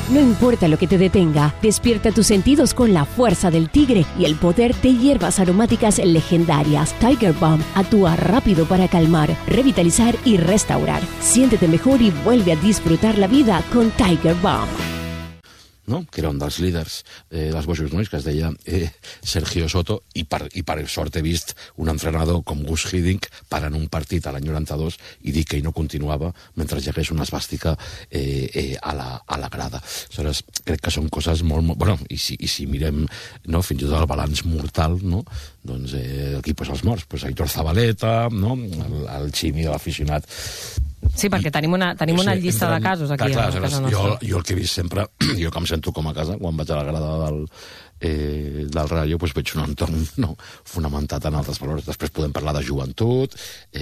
No importa lo que te detenga, despierta tus sentidos con la fuerza del tigre y el poder de hierbas aromáticas legendarias. Tiger Balm actúa rápido para calmar, revitalizar y restaurar. Siéntete mejor y vuelve a disfrutar la vida con Tiger Balm. No? Que era un dels líders dels Boixos Nois, que es deia Sergio Soto, i per sort he vist un entrenador com Gus Hiddink parant un partit a l'any 92 i dir que ell no continuava mentre hi hagués una esvàstica a la grada. Aleshores, crec que són coses molt... Bueno, i si mirem fins i tot el balanç mortal, doncs aquí els morts, Aitor Zabaleta, el Ximi de l'aficionat... Sí, perquè tenim una llista de casos aquí. Clar, jo el que he vist sempre, jo que em sento com a casa, quan vaig a la grada del Rayo, veig un entorn fonamentat en altres valors. Després podem parlar de joventut,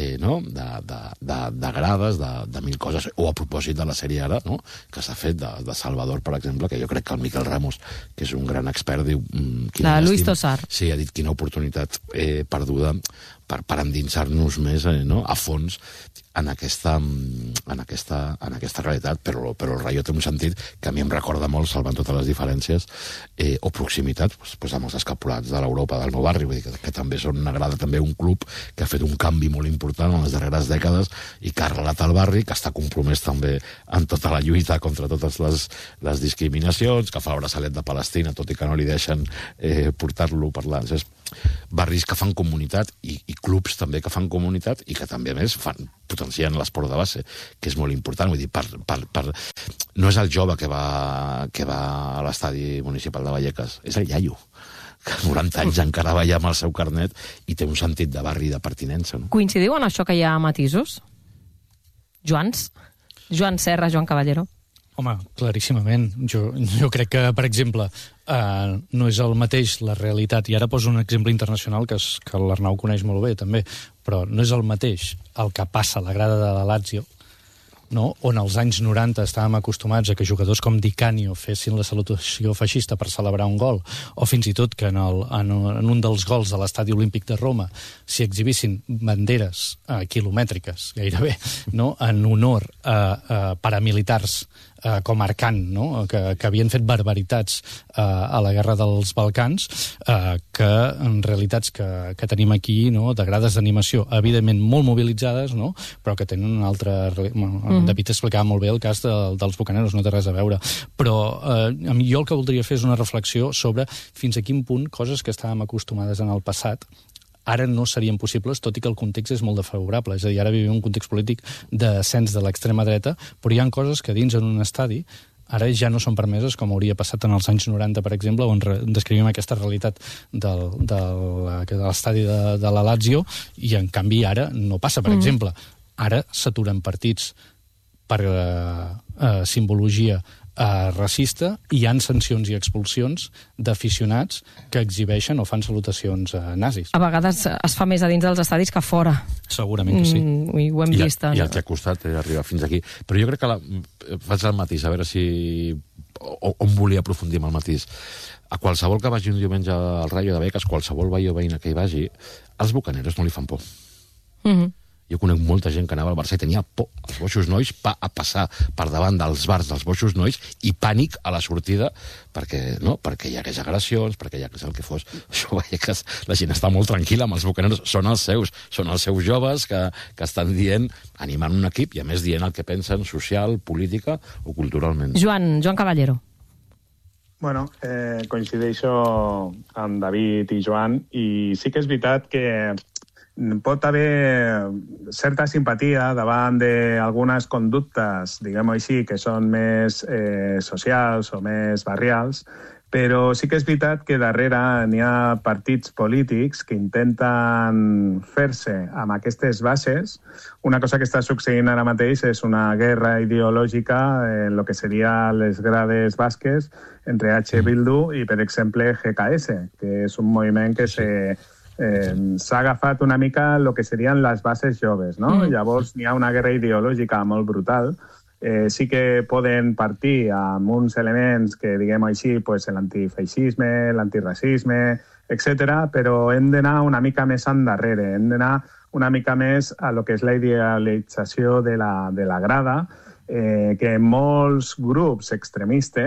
de grades, de mil coses, o a propòsit de la sèrie ara, que s'ha fet de Salvador, per exemple, que jo crec que el Miquel Ramos, que és un gran expert, diu... De Luis Tosar. Sí, ha dit quina oportunitat perduda per endinsar-nos més a fons en aquesta realitat, però el Rayo té un sentit que a mi em recorda molt, salvant totes les diferències, o proximitat amb els escapulats de l'Europa del meu barri, vull dir que també són una grada, també un club que ha fet un canvi molt important en les darreres dècades i que ha arrelat al barri, que està compromès també en tota la lluita contra totes les discriminacions, que fa el braçalet de Palestina, tot i que no li deixen portar-lo per là. Barris que fan comunitat i clubs també que fan comunitat i que també, a més, potencien l'esport de base, que és molt important. Vull dir, no és el jove que va a l'estadi municipal de Vallecas, és el iaio, que 90 anys encara va allà amb el seu carnet i té un sentit de barri i de pertinença. Coincidiu en això que hi ha matisos? Joan Serra, Joan Caballero? Home, claríssimament. Jo crec que, per exemple, no és el mateix la realitat, i ara poso un exemple internacional que l'Arnau coneix molt bé, també, però no és el mateix el que passa a la grada de la Lazio, on als anys 90 estàvem acostumats a que jugadors com Di Canio fessin la salutació feixista per celebrar un gol, o fins i tot que en un dels gols de l'Estadi Olímpic de Roma s'hi exhibissin banderes quilomètriques, gairebé, en honor a paramilitars com Arkan, que havien fet barbaritats a la guerra dels Balcans, que en realitats que tenim aquí, de grades d'animació, evidentment molt mobilitzades, però que tenen una altra... David explicava molt bé el cas dels Bucaneros, no té res a veure. Però jo el que voldria fer és una reflexió sobre fins a quin punt coses que estàvem acostumades en el passat ara no serien possibles, tot i que el context és molt desfavorable. És a dir, ara vivim un context polític d'ascens de l'extrema dreta, però hi ha coses que dins en un estadi ara ja no són permeses, com hauria passat en els anys 90, per exemple, on descrivim aquesta realitat de l'estadi de la Lazio, i en canvi ara no passa. Per exemple, ara s'aturen partits per simbologia racista, i hi ha sancions i expulsions d'aficionats que exhibeixen o fan salutacions nazis. A vegades es fa més a dins dels estadis que fora. Segurament que sí. Ho hem vist. I el que ha costat arribar fins aquí. Però jo crec que faig el matís, a veure si... on volia aprofundir amb el matís. A qualsevol que vagi un diumenge al Rayo de Vallecas, qualsevol veí o veïna que hi vagi, als bucaneros no li fan por. Jo conec molta gent que anava al Barça i tenia por als Boixos Nois a passar per davant dels bars dels Boixos Nois i pànic a la sortida perquè hi hagués agressions, perquè hi hagués el que fos. Això veia que la gent està molt tranquil·la amb els bucaneros. Són els seus joves que estan dient, animant un equip i a més dient el que pensen social, política o culturalment. Joan Caballero. Bueno, coincideixo amb David i Joan, i sí que és veritat que pot haver certa simpatia davant d'algunes conductes, diguem-ho així, que són més socials o més barrials, però sí que és veritat que darrere n'hi ha partits polítics que intenten fer-se amb aquestes bases. Una cosa que està succeint ara mateix és una guerra ideològica en el que serien les grades basques entre H. Bildu i, per exemple, GKS, que és un moviment que s'ha agafat una mica el que serien les bases joves, no? Llavors n'hi ha una guerra ideològica molt brutal. Sí que poden partir amb uns elements que, diguem així, l'antifeixisme, l'antiracisme, etc., però hem d'anar una mica més endarrere, hem d'anar una mica més a lo que és la idealització de la grada, que molts grups extremistes